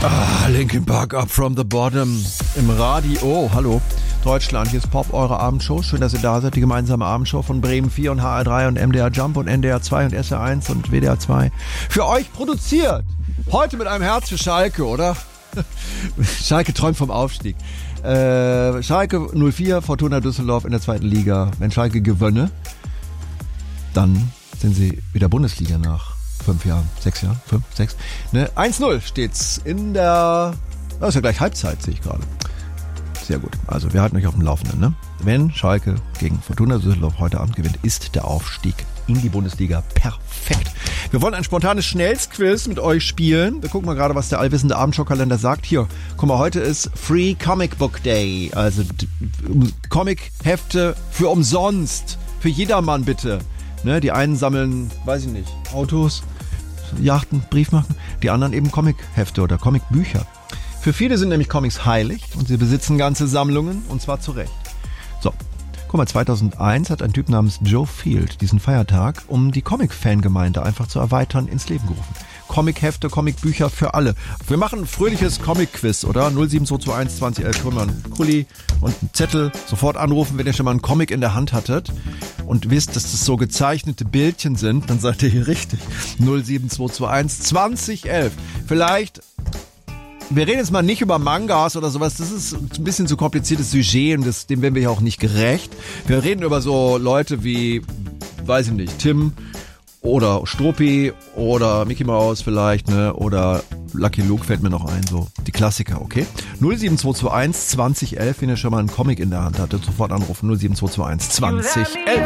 Linkin Park, Up From The Bottom im Radio. Oh, hallo Deutschland, hier ist Pop, eure Abendshow. Schön, dass ihr da seid. Die gemeinsame Abendshow von Bremen 4 und HR3 und MDR Jump und NDR 2 und SR1 und WDR 2. Für euch produziert. Heute mit einem Herz für Schalke, oder? Schalke träumt vom Aufstieg. Schalke 04, Fortuna Düsseldorf in der zweiten Liga. Wenn Schalke gewönne, dann sind sie wieder Bundesliga nach 5 Jahren, 6 Jahren, 5, 6. Ne? 1-0 steht's in der... Das ist ja gleich Halbzeit, sehe ich gerade. Sehr gut. Also wir halten euch auf dem Laufenden. Ne? Wenn Schalke gegen Fortuna Düsseldorf heute Abend gewinnt, ist der Aufstieg in die Bundesliga perfekt. Wir wollen ein spontanes Schnellsquiz mit euch spielen. Wir gucken mal gerade, was der allwissende Abendshowkalender sagt. Hier, guck mal, heute ist Free Comic Book Day. Also Comic-Hefte für umsonst. Für jedermann bitte. Ne, die einen sammeln, weiß ich nicht, Autos, Yachten, Briefmarken. Die anderen eben Comic-Hefte oder Comic-Bücher. Für viele sind nämlich Comics heilig und sie besitzen ganze Sammlungen und zwar zu Recht. So, guck mal, 2001 hat ein Typ namens Joe Field diesen Feiertag, um die Comic-Fangemeinde einfach zu erweitern, ins Leben gerufen. Comic-Hefte, Comic-Bücher für alle. Wir machen ein fröhliches Comic-Quiz, oder? 07221 2011, können wir einen Kuli und einen Zettel sofort anrufen, wenn ihr schon mal einen Comic in der Hand hattet und wisst, dass das so gezeichnete Bildchen sind, dann seid ihr hier richtig. 07221 2011. Vielleicht... Wir reden jetzt mal nicht über Mangas oder sowas, das ist ein bisschen zu kompliziertes Sujet und dem werden wir ja auch nicht gerecht. Wir reden über so Leute wie, weiß ich nicht, Tim oder Struppi oder Mickey Mouse vielleicht, ne, oder Lucky Luke fällt mir noch ein, so die Klassiker, okay? 07221 2011, wenn ihr schon mal einen Comic in der Hand hattet, sofort anrufen, 07221 2011.